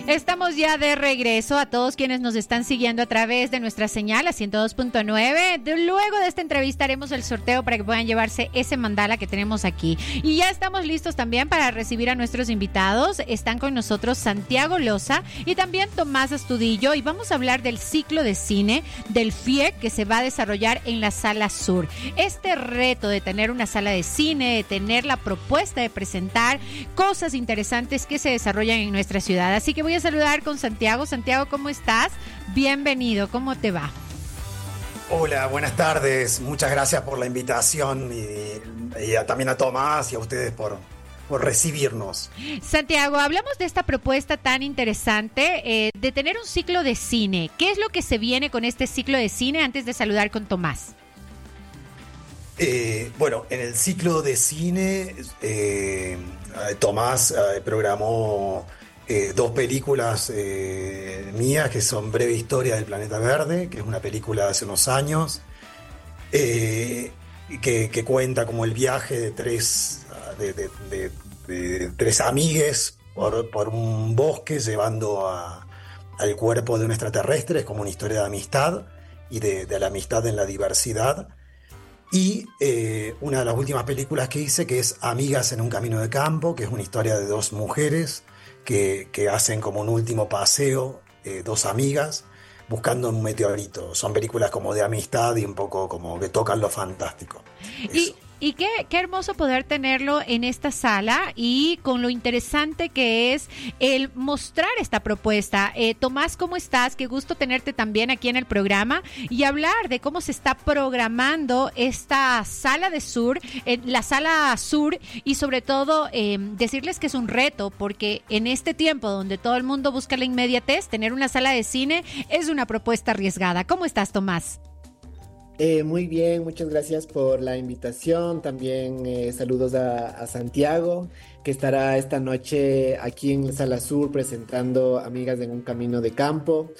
Estamos ya de regreso a todos quienes nos están siguiendo a través de nuestra señal a 102.9. Luego de esta entrevista haremos el sorteo para que puedan llevarse ese mandala que tenemos aquí. Y ya estamos listos también para recibir a nuestros invitados. Están con nosotros Santiago Loza y también Tomás Astudillo. Y vamos a hablar del ciclo de cine del FIEC que se va a desarrollar en la Sala Sur. Este reto de tener una sala de cine, de tener la propuesta de presentar cosas interesantes que se desarrollan en nuestra ciudad. Así que voy a saludar con Santiago. Santiago, ¿cómo estás? Bienvenido, ¿cómo te va? Hola, buenas tardes. Muchas gracias por la invitación y también a Tomás y a ustedes por recibirnos. Santiago, hablamos de esta propuesta tan interesante de tener un ciclo de cine. ¿Qué es lo que se viene con este ciclo de cine antes de saludar con Tomás? Bueno, en el ciclo de cine, Tomás programó dos películas mías que son Breve Historia del Planeta Verde, que es una película de hace unos años, que cuenta como el viaje de tres amigues por un bosque llevando al cuerpo de un extraterrestre. Es como una historia de amistad y de la amistad en la diversidad. Y una de las últimas películas que hice, que es Amigas en un camino de campo, que es una historia de dos mujeres que hacen como un último paseo, dos amigas, buscando un meteorito. Son películas como de amistad y un poco como que tocan lo fantástico. Y qué hermoso poder tenerlo en esta sala y con lo interesante que es el mostrar esta propuesta. Tomás, ¿cómo estás? Qué gusto tenerte también aquí en el programa y hablar de cómo se está programando esta sala de Sur, la sala Sur, y sobre todo decirles que es un reto porque en este tiempo donde todo el mundo busca la inmediatez, tener una sala de cine es una propuesta arriesgada. ¿Cómo estás, Tomás? Muy bien, muchas gracias por la invitación. También saludos a Santiago, que estará esta noche aquí en Sala Sur presentando Amigas en un camino de campo.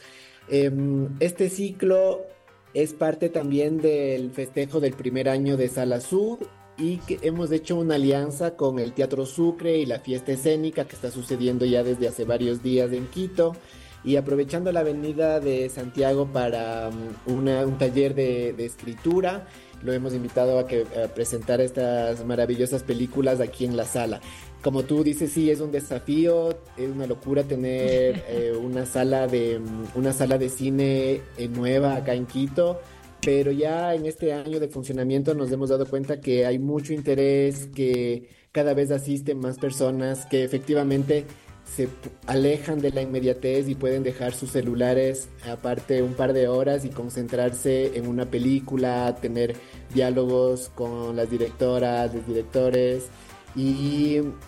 Este ciclo es parte también del festejo del primer año de Sala Sur y que hemos hecho una alianza con el Teatro Sucre y la fiesta escénica que está sucediendo ya desde hace varios días en Quito. Y aprovechando la avenida de Santiago para un taller de escritura, lo hemos invitado a presentar estas maravillosas películas aquí en la sala. Como tú dices, sí, es un desafío, es una locura tener una sala de cine nueva acá en Quito, pero ya en este año de funcionamiento nos hemos dado cuenta que hay mucho interés, que cada vez asisten más personas, que efectivamente se alejan de la inmediatez y pueden dejar sus celulares aparte un par de horas y concentrarse en una película, tener diálogos con las directoras, los directores. Y